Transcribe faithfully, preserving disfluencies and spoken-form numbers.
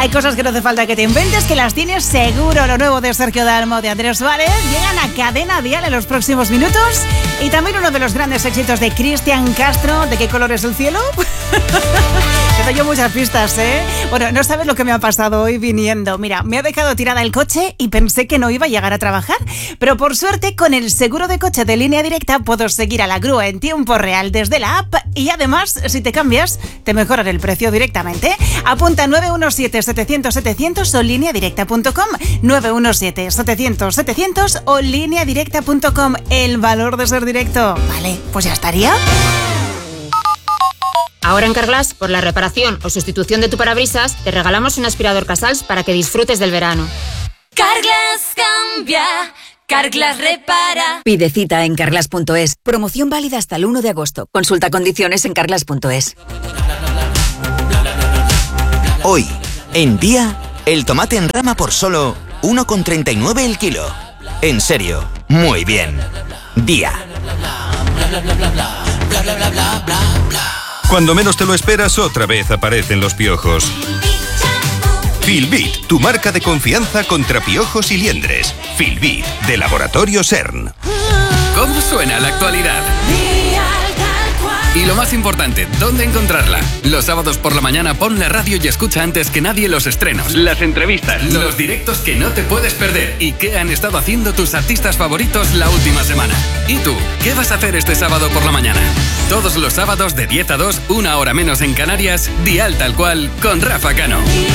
Hay cosas que no hace falta que te inventes, que las tienes seguro. Lo nuevo de Sergio Dalmo, de Andrés Suárez, llegan a Cadena Dial en los próximos minutos. Y también uno de los grandes éxitos de Cristian Castro, ¿de qué color es el cielo? Te doy yo muchas pistas, ¿eh? Bueno, no sabes lo que me ha pasado hoy viniendo. Mira, me ha dejado tirada el coche y pensé que no iba a llegar a trabajar. Pero por suerte, con el seguro de coche de Línea Directa, puedo seguir a la grúa en tiempo real desde la app. Y además, si te cambias, te mejoran el precio directamente. Apunta nueve uno siete, setecientos, setecientos o línea directa punto com. nueve uno siete, setecientos, setecientos o línea directa punto com. El valor de ser directo. Vale, pues ya estaría. Ahora en Carglass, por la reparación o sustitución de tu parabrisas, te regalamos un aspirador Casals para que disfrutes del verano. Carglass cambia, Carglass repara. Pide cita en carglass punto es. Promoción válida hasta el uno de agosto. Consulta condiciones en carglass punto es. Hoy, en Día, el tomate en rama por solo uno con treinta y nueve el kilo. En serio, muy bien. Día. Cuando menos te lo esperas, otra vez aparecen los piojos. Filbit, tu marca de confianza contra piojos y liendres. Filbit, de Laboratorio CERN. ¿Cómo suena la actualidad? Y lo más importante, ¿dónde encontrarla? Los sábados por la mañana pon la radio y escucha antes que nadie los estrenos, las entrevistas, los directos que no te puedes perder y qué han estado haciendo tus artistas favoritos la última semana. ¿Y tú? ¿Qué vas a hacer este sábado por la mañana? Todos los sábados de diez a dos, una hora menos en Canarias, Dial Tal Cual con Rafa Cano.